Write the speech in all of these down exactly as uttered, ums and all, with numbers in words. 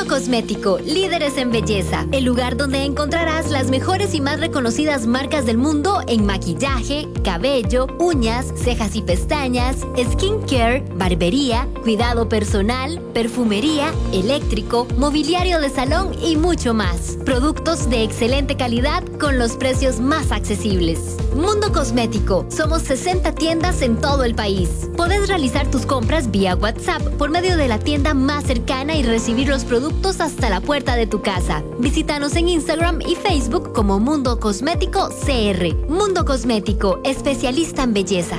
Mundo Cosmético, líderes en belleza. El lugar donde encontrarás las mejores y más reconocidas marcas del mundo en maquillaje, cabello, uñas, cejas y pestañas, skincare, barbería, cuidado personal, perfumería, eléctrico, mobiliario de salón y mucho más. Productos de excelente calidad con los precios más accesibles. Mundo Cosmético. Somos sesenta tiendas en todo el país. Podés realizar tus compras vía WhatsApp por medio de la tienda más cercana y recibir los productos hasta la puerta de tu casa. Visítanos en Instagram y Facebook como Mundo Cosmético C R. Mundo Cosmético, especialista en belleza.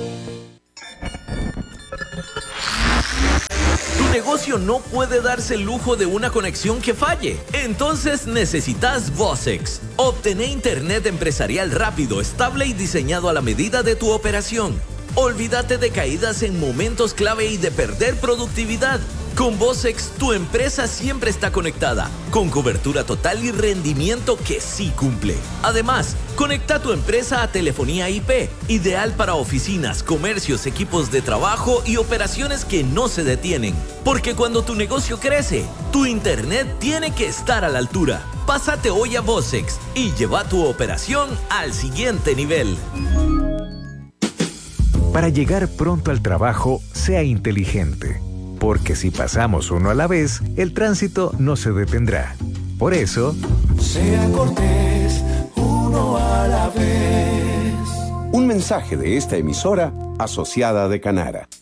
Tu negocio no puede darse el lujo de una conexión que falle. Entonces necesitas Vocex. Obtené internet empresarial rápido, estable y diseñado a la medida de tu operación. Olvídate de caídas en momentos clave y de perder productividad. Con Vocex, tu empresa siempre está conectada, con cobertura total y rendimiento que sí cumple. Además, conecta tu empresa a telefonía I P, ideal para oficinas, comercios, equipos de trabajo y operaciones que no se detienen. Porque cuando tu negocio crece, tu internet tiene que estar a la altura. Pásate hoy a Vocex y lleva tu operación al siguiente nivel. Para llegar pronto al trabajo, sea inteligente. Porque si pasamos uno a la vez, el tránsito no se detendrá. Por eso, sea cortés, uno a la vez. Un mensaje de esta emisora asociada de Canara.